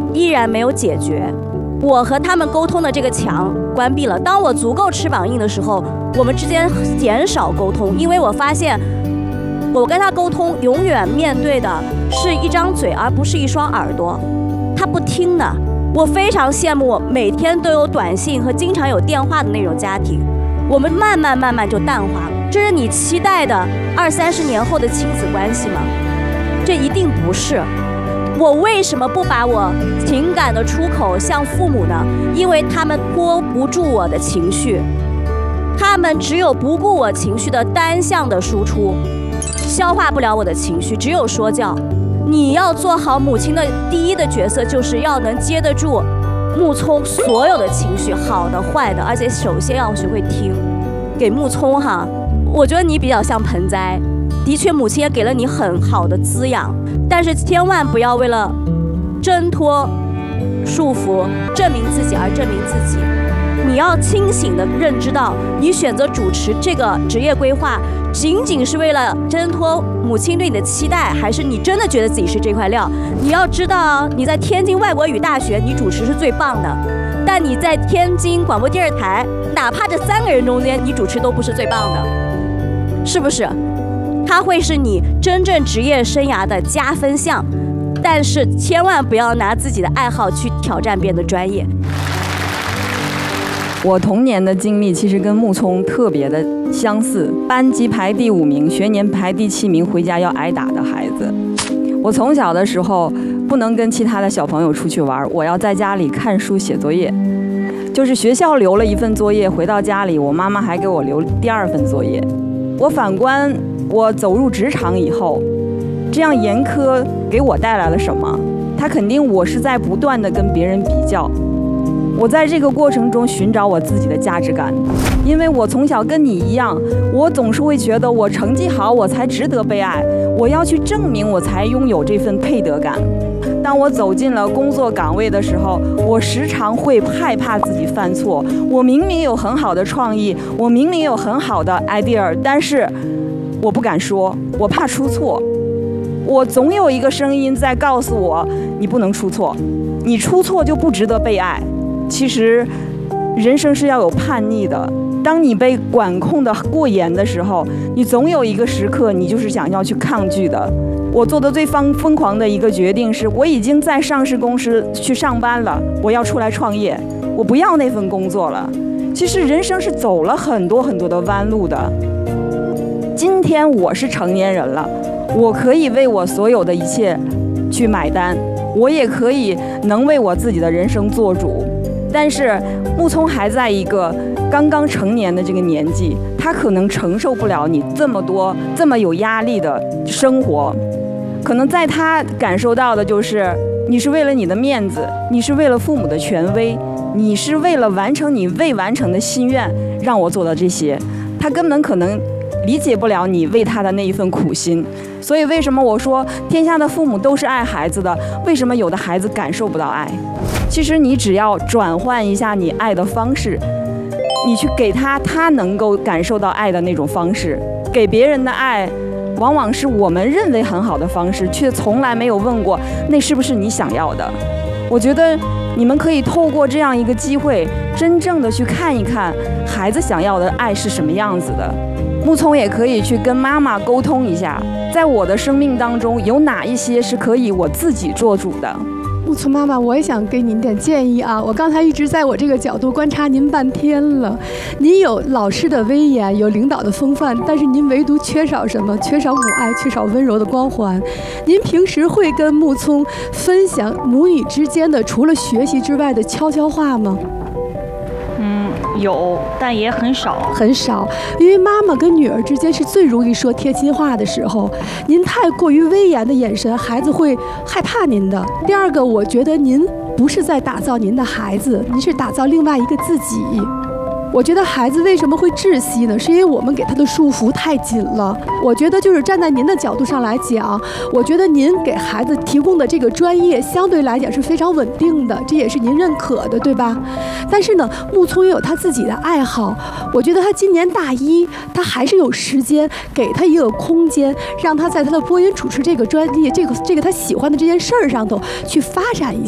依然没有解决。我和他们沟通的这个墙关闭了。当我足够翅膀硬的时候，我们之间减少沟通，因为我发现我跟他沟通永远面对的是一张嘴，而不是一双耳朵。他不听的。我非常羡慕每天都有短信和经常有电话的那种家庭。我们慢慢就淡化了。这是你期待的20-30年后的亲子关系吗？这一定不是。我为什么不把我情感的出口向父母呢？因为他们拖不住我的情绪，他们只有不顾我情绪的单向的输出，消化不了我的情绪，只有说教。你要做好母亲的第一的角色，就是要能接得住木聪所有的情绪，好的坏的，而且首先要学会听。给木聪哈，我觉得你比较像盆栽，的确母亲也给了你很好的滋养，但是千万不要为了挣脱束缚证明自己而证明自己。你要清醒地认知到，你选择主持这个职业规划仅仅是为了挣脱母亲对你的期待，还是你真的觉得自己是这块料？你要知道，你在天津外国语大学你主持是最棒的，但你在天津广播电视台，哪怕这3个人中间你主持都不是最棒的，是不是？它会是你真正职业生涯的加分项，但是千万不要拿自己的爱好去挑战别人的专业。 我童年的经历其实跟木聪特别的相似，班级排第5名，学年排第7名，回家要挨打的孩子。我从小的时候不能跟其他的小朋友出去玩，我要在家里看书写作业，就是学校留了一份作业，回到家里我妈妈还给我留第2份作业。我反观我走入职场以后，这样严苛给我带来了什么？它肯定我是在不断的跟别人比较，我在这个过程中寻找我自己的价值感，因为我从小跟你一样，我总是会觉得我成绩好我才值得被爱，我要去证明我才拥有这份配得感。当我走进了工作岗位的时候，我时常会害怕自己犯错。我明明有很好的创意，我明明有很好的 idea， 但是我不敢说，我怕出错。我总有一个声音在告诉我，你不能出错，你出错就不值得被爱。其实人生是要有叛逆的，当你被管控的过严的时候，你总有一个时刻你就是想要去抗拒的。我做的最疯狂的一个决定是，我已经在上市公司去上班了，我要出来创业，我不要那份工作了。其实人生是走了很多的弯路的。今天我是成年人了，我可以为我所有的一切去买单，我也可以能为我自己的人生做主。但是木聪还在一个刚刚成年的这个年纪，他可能承受不了你这么多这么有压力的生活。可能在他感受到的就是，你是为了你的面子，你是为了父母的权威，你是为了完成你未完成的心愿让我做的这些，他根本可能理解不了你为他的那一份苦心。所以为什么我说天下的父母都是爱孩子的，为什么有的孩子感受不到爱？其实你只要转换一下你爱的方式，你去给他能够感受到爱的那种方式。给别人的爱往往是我们认为很好的方式，却从来没有问过那是不是你想要的。我觉得你们可以透过这样一个机会，真正的去看一看孩子想要的爱是什么样子的。木聪也可以去跟妈妈沟通一下，在我的生命当中有哪一些是可以我自己做主的。 木聪妈妈，我也想给您点建议啊！我刚才一直在我这个角度观察您半天了。您有老师的威严，有领导的风范，但是您唯独缺少什么？缺少母爱，缺少温柔的光环。您平时会跟木聪分享母女之间的除了学习之外的悄悄话吗？ 有，但也很少， 很少。因为妈妈跟女儿之间是最容易说贴心话的时候，您太过于威严的眼神，孩子会害怕您的。第二个，我觉得您不是在打造您的孩子，您是打造另外一个自己。我觉得孩子为什么会窒息呢？是因为我们给他的束缚太紧了。我觉得就是站在您的角度上来讲，我觉得您给孩子提供的这个专业相对来讲是非常稳定的，这也是您认可的，对吧？但是呢，木聪也有他自己的爱好。我觉得他今年大1，他还是有时间给他一个空间，让他在他的播音主持这个专业，这个他喜欢的这件事儿上头去发展一下。